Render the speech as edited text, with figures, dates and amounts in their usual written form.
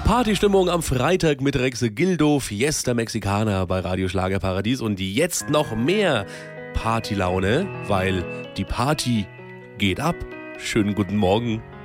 Partystimmung am Freitag mit Rex Gildo, Fiesta Mexicana bei Radio Schlagerparadies und jetzt noch mehr Partylaune, weil die Party geht ab. Schönen guten Morgen.